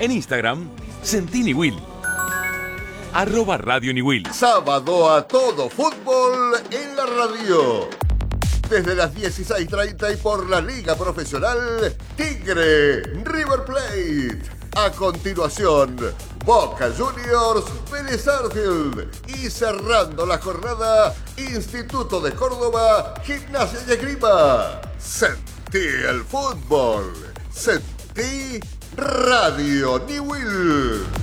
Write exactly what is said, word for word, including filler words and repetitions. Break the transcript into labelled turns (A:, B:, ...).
A: En Instagram, Sentí Niwil. Arroba Radio Niwil.
B: Sábado a todo fútbol en la radio. Desde las dieciséis treinta y por la Liga Profesional Tigre River Plate. A continuación, Boca Juniors, Vélez Sarsfield. Y cerrando la jornada, Instituto de Córdoba, Gimnasia y Esgrima. Sentí el fútbol. Sentí Radio Niwil.